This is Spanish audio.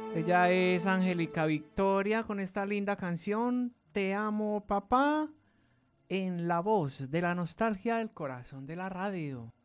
Ella es Angélica Victoria con esta linda canción Te amo papá, en la voz de la nostalgia del corazón de la radio.